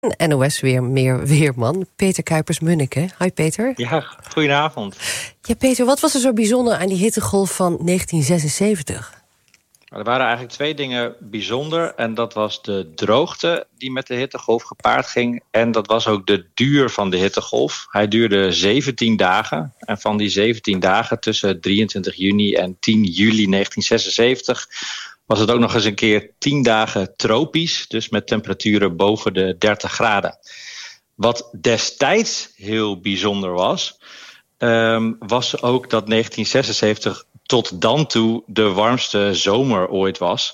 NOS weerman Peter Kuipers-Munneke. Hi Peter. Ja, goedenavond. Ja Peter, wat was er zo bijzonder aan die hittegolf van 1976? Er waren eigenlijk twee dingen bijzonder. En dat was de droogte die met de hittegolf gepaard ging. En dat was ook de duur van de hittegolf. Hij duurde 17 dagen. En van die 17 dagen tussen 23 juni en 10 juli 1976... was het ook nog eens een keer 10 dagen tropisch. Dus met temperaturen boven de 30 graden. Wat destijds heel bijzonder was ook dat 1976 tot dan toe de warmste zomer ooit was.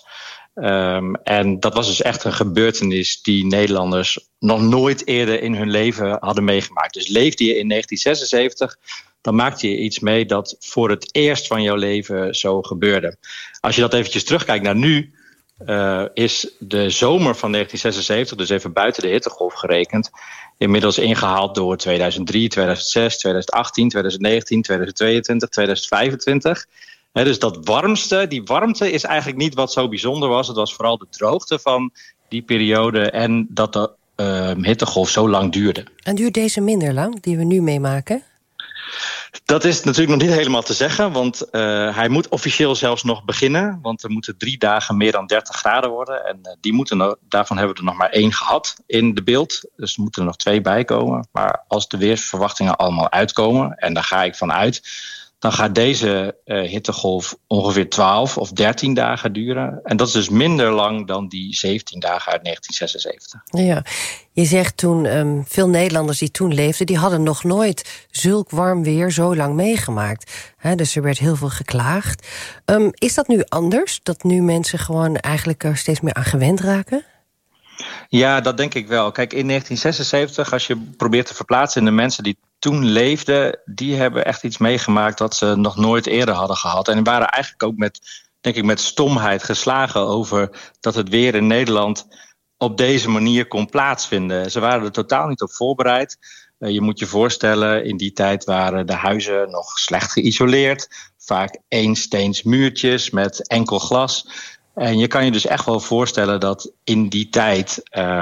En dat was dus echt een gebeurtenis die Nederlanders nog nooit eerder in hun leven hadden meegemaakt. Dus leefde je in 1976, dan maakte je iets mee dat voor het eerst van jouw leven zo gebeurde. Als je dat eventjes terugkijkt naar nu, is de zomer van 1976, dus even buiten de hittegolf gerekend, inmiddels ingehaald door 2003, 2006, 2018, 2019, 2022, 2025. Dus die warmte is eigenlijk niet wat zo bijzonder was. Het was vooral de droogte van die periode en dat de hittegolf zo lang duurde. En duurt deze minder lang, die we nu meemaken? Dat is natuurlijk nog niet helemaal te zeggen, want hij moet officieel zelfs nog beginnen. Want er moeten 3 dagen meer dan 30 graden worden. En daarvan hebben we er nog maar 1 gehad in de beeld. Dus er moeten er nog 2 bij komen. Maar als de weersverwachtingen allemaal uitkomen, en daar ga ik van uit, dan gaat deze hittegolf ongeveer 12 of 13 dagen duren. En dat is dus minder lang dan die 17 dagen uit 1976. Ja, je zegt toen, veel Nederlanders die toen leefden, die hadden nog nooit zulk warm weer zo lang meegemaakt. Dus er werd heel veel geklaagd. Is dat nu anders? Dat nu mensen gewoon eigenlijk er steeds meer aan gewend raken? Ja, dat denk ik wel. Kijk, in 1976, als je probeert te verplaatsen in de mensen die toen leefden, die hebben echt iets meegemaakt dat ze nog nooit eerder hadden gehad. En waren eigenlijk ook met stomheid geslagen over dat het weer in Nederland op deze manier kon plaatsvinden. Ze waren er totaal niet op voorbereid. Je moet je voorstellen, in die tijd waren de huizen nog slecht geïsoleerd. Vaak eensteens muurtjes met enkel glas. En je kan je dus echt wel voorstellen dat in die tijd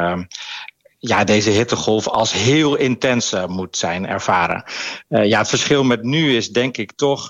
deze hittegolf als heel intens moet zijn ervaren. Het verschil met nu is denk ik toch,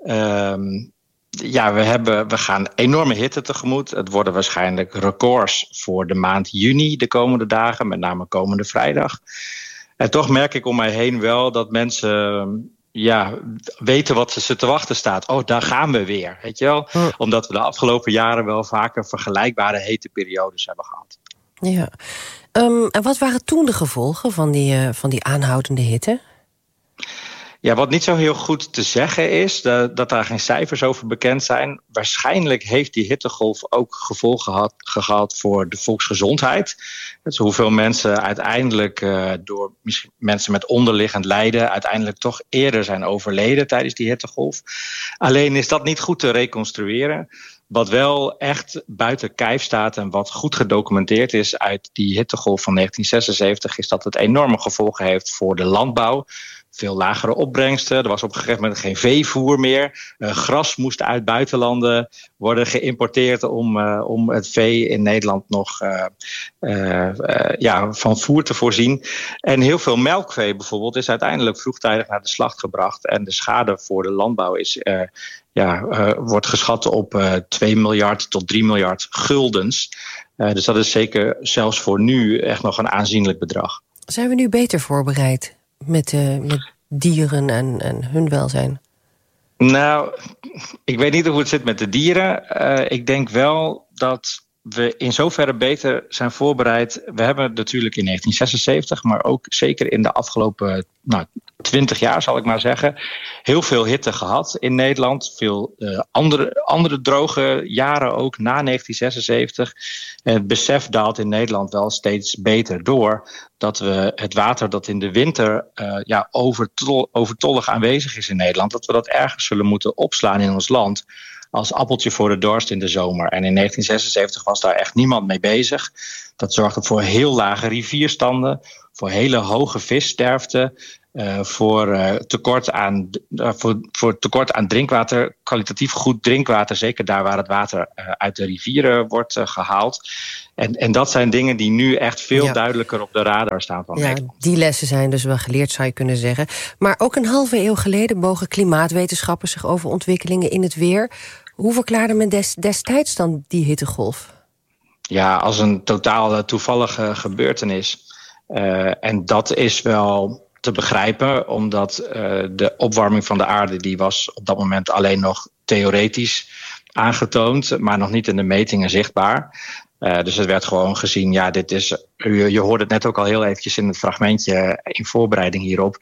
we gaan enorme hitte tegemoet. Het worden waarschijnlijk records voor de maand juni de komende dagen, met name komende vrijdag. En toch merk ik om mij heen wel dat mensen weten wat ze te wachten staat. Oh, daar gaan we weer, weet je wel? Omdat we de afgelopen jaren wel vaker vergelijkbare hete periodes hebben gehad. Ja. En wat waren toen de gevolgen van die aanhoudende hitte? Ja, wat niet zo heel goed te zeggen is, dat daar geen cijfers over bekend zijn. Waarschijnlijk heeft die hittegolf ook gevolgen gehad voor de volksgezondheid. Dus hoeveel mensen uiteindelijk door mensen met onderliggend lijden uiteindelijk toch eerder zijn overleden tijdens die hittegolf. Alleen is dat niet goed te reconstrueren. Wat wel echt buiten kijf staat en wat goed gedocumenteerd is uit die hittegolf van 1976... is dat het enorme gevolgen heeft voor de landbouw. Veel lagere opbrengsten. Er was op een gegeven moment geen veevoer meer. Gras moest uit buitenlanden worden geïmporteerd om het vee in Nederland nog van voer te voorzien. En heel veel melkvee bijvoorbeeld is uiteindelijk vroegtijdig naar de slacht gebracht. En de schade voor de landbouw wordt geschat op 2 miljard tot 3 miljard guldens. Dus dat is zeker zelfs voor nu echt nog een aanzienlijk bedrag. Zijn we nu beter voorbereid met dieren en hun welzijn? Nou, ik weet niet hoe het zit met de dieren. Ik denk wel dat we in zoverre beter zijn voorbereid. We hebben natuurlijk in 1976, maar ook zeker in de afgelopen 20 jaar, zal ik maar zeggen, heel veel hitte gehad in Nederland. Veel andere droge jaren ook na 1976. En het besef daalt in Nederland wel steeds beter door dat we het water dat in de winter overtollig aanwezig is in Nederland, dat we dat ergens zullen moeten opslaan in ons land als appeltje voor de dorst in de zomer. En in 1976 was daar echt niemand mee bezig. Dat zorgde voor heel lage rivierstanden, voor hele hoge vissterfte, voor tekort aan drinkwater, kwalitatief goed drinkwater, zeker daar waar het water uit de rivieren wordt gehaald. En dat zijn dingen die nu echt veel duidelijker op de radar staan van Nederland. Die lessen zijn dus wel geleerd, zou je kunnen zeggen. Maar ook een halve eeuw geleden bogen klimaatwetenschappers zich over ontwikkelingen in het weer. Hoe verklaarde men destijds dan die hittegolf? Ja, als een totaal toevallige gebeurtenis. En dat is wel te begrijpen, omdat de opwarming van de aarde die was op dat moment alleen nog theoretisch aangetoond, maar nog niet in de metingen zichtbaar. Dus het werd gewoon gezien, ja, dit is, je hoorde het net ook al heel eventjes in het fragmentje in voorbereiding hierop.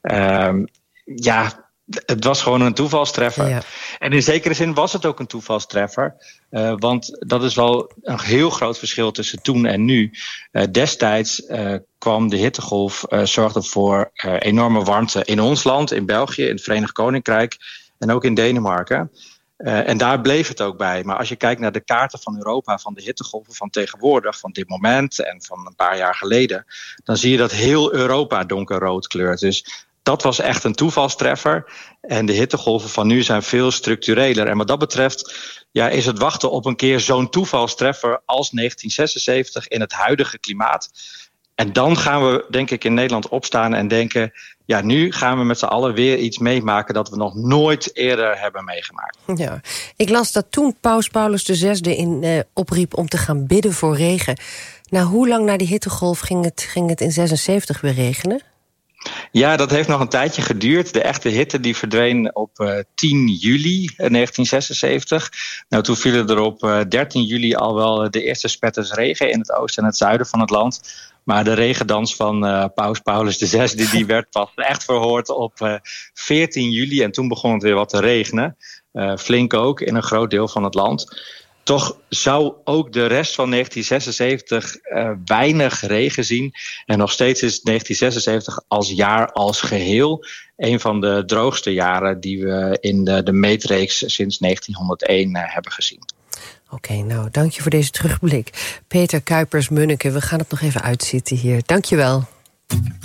Het was gewoon een toevalstreffer. Ja. En in zekere zin was het ook een toevalstreffer. Want dat is wel een heel groot verschil tussen toen en nu. Destijds kwam de hittegolf, zorgde voor enorme warmte in ons land, in België, in het Verenigd Koninkrijk en ook in Denemarken. En daar bleef het ook bij. Maar als je kijkt naar de kaarten van Europa, van de hittegolven van tegenwoordig, van dit moment en van een paar jaar geleden, dan zie je dat heel Europa donkerrood kleurt. Dus dat was echt een toevalstreffer. En de hittegolven van nu zijn veel structureler. En wat dat betreft is het wachten op een keer zo'n toevalstreffer als 1976 in het huidige klimaat. En dan gaan we, denk ik, in Nederland opstaan en denken, ja, nu gaan we met z'n allen weer iets meemaken dat we nog nooit eerder hebben meegemaakt. Ja, ik las dat toen Paus Paulus VI opriep om te gaan bidden voor regen. Nou, hoe lang na die hittegolf ging het in 76 weer regenen? Ja, dat heeft nog een tijdje geduurd. De echte hitte die verdween op 10 juli 1976. Nou, toen vielen er op 13 juli al wel de eerste spetters regen in het oosten en het zuiden van het land. Maar de regendans van Paus Paulus VI die werd pas echt verhoord op 14 juli. En toen begon het weer wat te regenen. Flink ook in een groot deel van het land. Toch zou ook de rest van 1976 weinig regen zien. En nog steeds is 1976 als jaar als geheel een van de droogste jaren die we in de meetreeks sinds 1901 hebben gezien. Oké, nou, dank je voor deze terugblik. Peter Kuipers-Munneke, we gaan het nog even uitzitten hier. Dank je wel.